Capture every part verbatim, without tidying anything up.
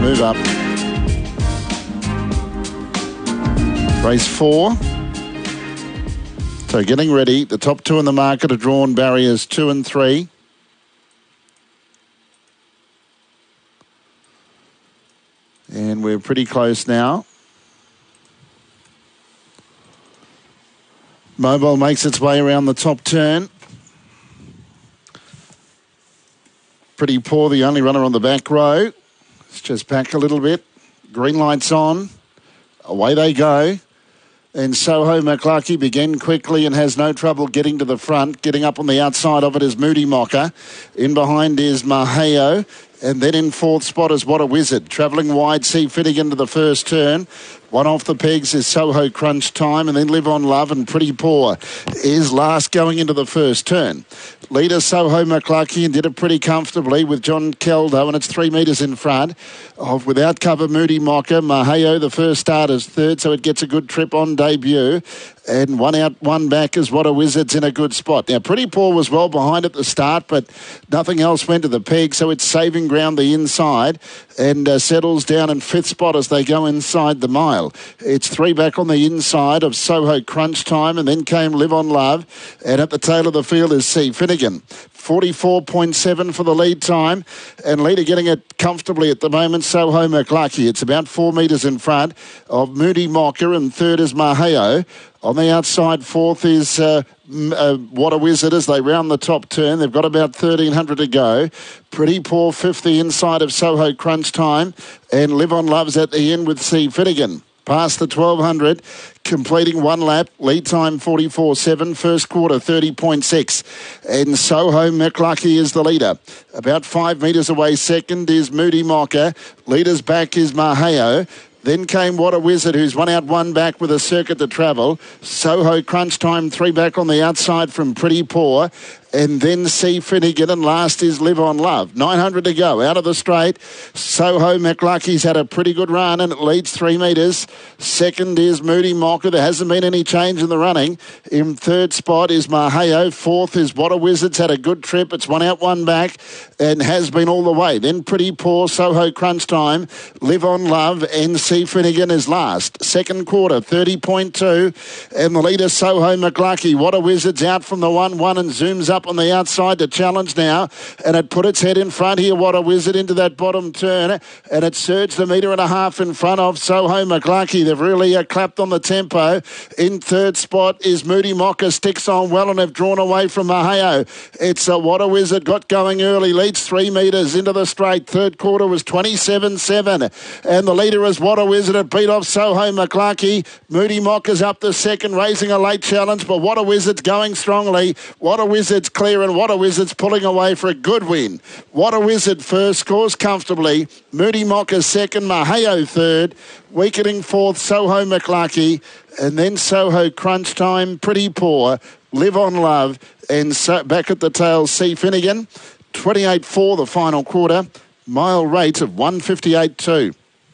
move up. Race four. So getting ready. The top two in the market are drawn barriers two and three. And we're pretty close now. Mobile makes its way around the top turn. Pretty Poor, the only runner on the back row. It's just back a little bit. Green lights on. Away they go. And Soho McLucky began quickly and has no trouble getting to the front. Getting up on the outside of it is Moody Mocker. In behind is Maheo. And then in fourth spot is What a Wizard. Travelling wide, see fitting into the first turn. One off the pegs is Soho Crunch Time, and then Live on Love and Pretty Poor is last going into the first turn. Leader Soho McLucky and did it pretty comfortably with John Caldo, and it's three metres in front of Without Cover Moody Mocker. Maheo, the first start, is third, so it gets a good trip on debut. And one out, one back is What a Wizard's in a good spot. Now, Pretty Poor was well behind at the start, but nothing else went to the peg, so it's saving ground the inside and uh, settles down in fifth spot as they go inside the mile. It's three back on the inside of Soho Crunch Time, and then came Live on Love. And at the tail of the field is C. Finnegan. forty-four point seven for the lead time, and leader getting it comfortably at the moment, Soho McLucky. It's about four metres in front of Moody Mocker, and third is Maheo. On the outside, fourth is uh, uh, What a Wizard as they round the top turn. They've got about thirteen hundred to go. Pretty Poor, fifth the inside of Soho Crunch Time, and Live on Love's at the end with C. Finnegan. Past the twelve hundred, completing one lap, lead time forty-four seven, first quarter thirty point six. And Soho McLucky is the leader. About five metres away, second is Moody Mocker. Leader's back is Maheo. Then came What a Wizard, who's one out, one back with a circuit to travel. Soho Crunch Time, three back on the outside from Pretty Poor. And then C. Finnegan, and last is Live on Love. nine hundred to go. Out of the straight, Soho McLucky's had a pretty good run, and it leads three metres. Second is Moody Mocker. There hasn't been any change in the running. In third spot is Maheo. Fourth is What a Wizard's had a good trip. It's one out, one back, and has been all the way. Then Pretty Poor, Soho Crunch Time, Live on Love, and C. Finnegan is last. Second quarter, thirty point two, and the leader, Soho McLucky. What a Wizard's out from the one one and zooms up on the outside to challenge now, and it put its head in front here. What a Wizard into that bottom turn, and it surged a metre and a half in front of Soho McLucky. They've really uh, clapped on the tempo. In third spot is Moody Mocker, sticks on well, and have drawn away from Maheo. It's a What a Wizard got going early, leads three metres into the straight. Third quarter was twenty-seven seven, and the leader is What a Wizard. It beat off Soho McLucky. Moody Mocker's up the second, raising a late challenge, but What a Wizard's going strongly. What a Wizard's clear, and What a Wizard's pulling away for a good win. What a Wizard first, scores comfortably. Moody Mocker second, Maheo third, weakening fourth, Soho McLucky, and then Soho Crunch Time, Pretty Poor, Live on Love, and so back at the tail, C. Finnegan. twenty-eight four the final quarter, mile rate of one fifty-eight two.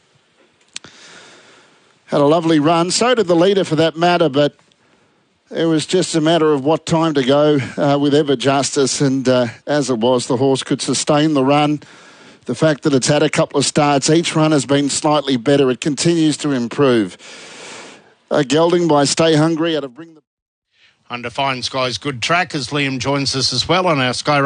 Had a lovely run, so did the leader for that matter, but it was just a matter of what time to go uh, with Ever Justice, and uh, as it was, the horse could sustain the run. The fact that it's had a couple of starts, each run has been slightly better. It continues to improve. Uh, gelding by Stay Hungry out of Bring the... Undefined Sky's good track as Liam joins us as well on our Sky